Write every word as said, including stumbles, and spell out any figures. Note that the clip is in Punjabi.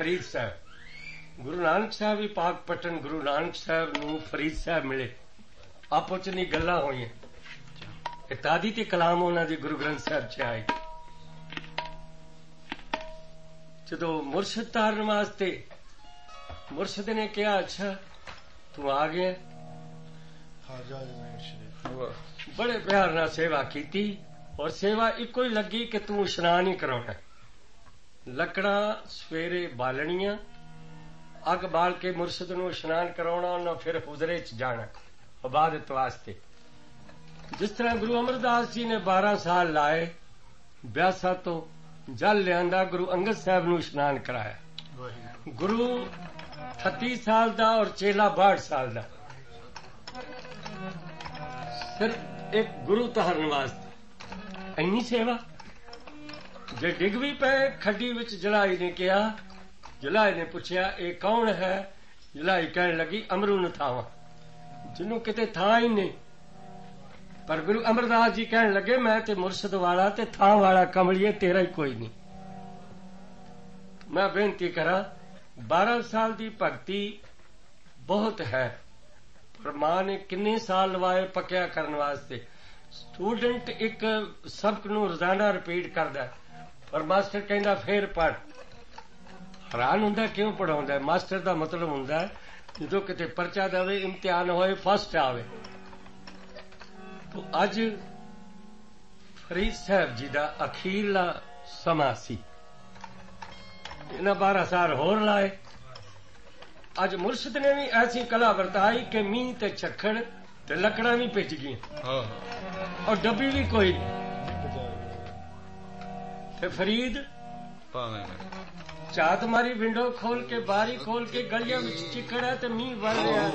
ਫਰੀਦ ਸਾਹਿਬ। ਗੁਰੂ ਨਾਨਕ ਸਾਹਿਬ ਵੀ ਪਾਕ ਪਟਨ ਗੁਰੂ ਨਾਨਕ ਸਾਹਿਬ ਨੂੰ ਫਰੀਦ ਸਾਹਿਬ ਮਿਲੇ, ਆਪੋ ਚ ਨਹੀਂ ਗੱਲਾਂ ਹੋਈਆਂ। ਇਤਾਦੀ ਤੇ ਕਲਾਮ ਉਹਨਾਂ ਦੀ ਗੁਰੂ ਗ੍ਰੰਥ ਸਾਹਿਬ ਚ ਆਏ। ਜਦੋਂ ਮੁਰਸ਼ਦ ਤਾਰਨ ਵਾਸਤੇ ਮੁਰਸ਼ਦ ਨੇ ਕਿਹਾ, ਅੱਛਾ ਤੂੰ ਆ ਗਿਆ। ਬੜੇ ਪਿਆਰ ਨਾਲ ਸੇਵਾ ਕੀਤੀ, ਔਰ ਸੇਵਾ ਇੱਕੋ ਹੀ ਲੱਗੀ ਕਿ ਤੂੰ ਇਸ਼ਨਾਨ ਹੀ ਕਰਾਉਣਾ। ਲੱਕੜਾਂ ਸਵੇਰੇ ਬਾਲਣੀਆਂ, ਅੱਗ ਬਾਲ ਕੇ ਮੁਰਸ਼ਦ ਨੂੰ ਇਸ਼ਨਾਨ ਕਰਾਉਣਾ, ਉਹਨਾਂ ਫਿਰ ਹੁਜ਼ਰੇ ਚ ਜਾਣਾ ਇਬਾਦਤ ਵਾਸਤੇ। ਜਿਸ ਤਰ੍ਹਾਂ ਗੁਰੂ ਅਮਰਦਾਸ ਜੀ ਨੇ ਬਾਰਾਂ ਸਾਲ ਲਾਏ, ਬਿਆਸਾ ਤੋਂ ਜਲ ਲਿਆਂਦਾ, ਗੁਰੂ ਅੰਗਦ ਸਾਹਿਬ ਨੂੰ ਇਸ਼ਨਾਨ ਕਰਾਇਆ। ਗੁਰੂ ਅਠੱਤੀ ਸਾਲ ਦਾ ਔਰ ਚੇਲਾ ਬਾਹਠ ਸਾਲ ਦਾ, ਸਿਰਫ ਇੱਕ ਗੁਰੂ ਧਾਰਨ ਵਾਸਤੇ ਇੰਨੀ ਸੇਵਾ। ਜੇ ਡਿੱਗ ਵੀ ਪਏ ਖੱਡੀ ਵਿੱਚ, ਜਲਾਈ ਨੇ ਕਿਹਾ, ਜਲਾਈ ਨੇ ਪੁੱਛਿਆ ਇਹ ਕੌਣ ਹੈ? ਜਲਾਈ ਕਹਿਣ ਲੱਗੀ ਅਮਰੂ ਨੂੰ ਥਾਵਾਂ, ਜਿਹਨੂੰ ਕਿਤੇ ਥਾਂ ਹੀ ਨਹੀਂ। ਪਰ ਗੁਰੂ ਅਮਰਦਾਸ ਜੀ ਕਹਿਣ ਲੱਗੇ ਮੈਂ ਤੇ ਮੁਰਸ਼ਦ ਵਾਲਾ ਤੇ ਥਾਂ ਵਾਲਾ ਕਮਲੀਏ, ਤੇਰਾ ਹੀ ਕੋਈ ਨਹੀਂ। ਮੈਂ ਬੇਨਤੀ ਕਰਾਂ, ਬਾਰਾਂ ਸਾਲ ਦੀ ਭਗਤੀ ਬਹੁਤ ਹੈ, ਪਰ ਮਾਂ ਨੇ ਕਿੰਨੇ ਸਾਲ ਲਵਾਏ ਪੱਕਿਆ ਕਰਨ ਵਾਸਤੇ। ਸਟੂਡੈਂਟ ਇੱਕ ਸਬਕ ਨੂੰ ਰੋਜ਼ਾਨਾ ਰਿਪੀਟ ਕਰਦਾ, ਪਰ ਮਾਸਟਰ ਕਹਿੰਦਾ ਫੇਰ ਪੜ੍ਹ। ਹੈਰਾਨ ਹੁੰਦਾ ਕਿਉਂ ਪੜ੍ਹਾਉਂਦਾ। ਮਾਸਟਰ ਦਾ ਮਤਲਬ ਹੁੰਦਾ ਜਦੋਂ ਕਿਤੇ ਪਰਚਾ ਦੇਵੇ, ਇਮਤਿਹਾਨ ਹੋਏ, ਫਸਟ ਆਵੇ। ਤੋ ਅੱਜ ਫਰੀਦ ਸਾਹਿਬ ਜੀ ਦਾ ਅਖੀਰਲਾ ਸਮਾਂ ਸੀ। ਇਹਨਾਂ ਬਾਰਾਂ ਸਾਲ ਹੋਰ ਲਾਏ। ਅੱਜ ਮੁਰਸ਼ਦ ਨੇ ਵੀ ਐਸੀ ਕਲਾ ਵਰਤਾਈ ਕਿ ਮੀਂਹ ਤੇ ਝੱਖੜ ਤੇ ਲੱਕੜਾਂ ਵੀ ਭਿੱਜ ਗਈਆਂ, ਔਰ ਡੱਬੀ ਵੀ ਕੋਈ ਨਹੀਂ। ਤੇ ਫਰੀਦ ਝਾਤ ਮਾਰੀ, ਵਿੰਡੋ ਖੋਲ ਕੇ, ਬਾਰੀ ਖੋਲ ਕੇ, ਗਲੀਆਂ ਵਿੱਚ ਚਿੱਕੜ ਹੈ ਤੇ ਮੀਂਹ ਵਰ ਰਿਹਾ।